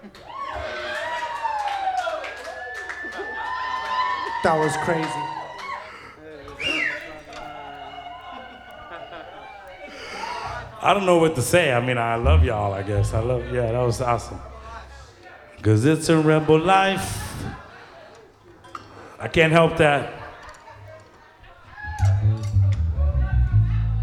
That was crazy. I don't know what to say. I mean, I love y'all, I guess. Yeah, that was awesome. Because it's a rebel life. I can't help that.